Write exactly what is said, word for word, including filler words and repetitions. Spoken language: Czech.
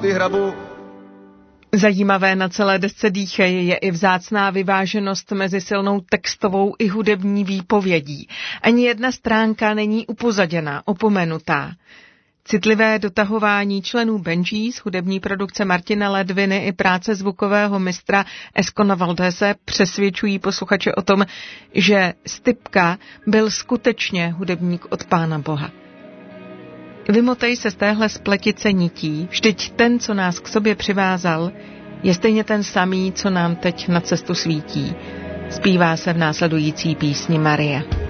ty hrabu. Zajímavé na celé desce Dýchej je i vzácná vyváženost mezi silnou textovou i hudební výpovědí. Ani jedna stránka není upozaděná, opomenutá. Citlivé dotahování členů Bee Gees, hudební produkce Martina Ledviny i práce zvukového mistra Eskona Valdese přesvědčují posluchače o tom, že Stipka byl skutečně hudebník od Pána Boha. Vymotej se z téhle spletice nití, vždyť ten, co nás k sobě přivázal, je stejně ten samý, co nám teď na cestu svítí. Zpívá se v následující písni Marie.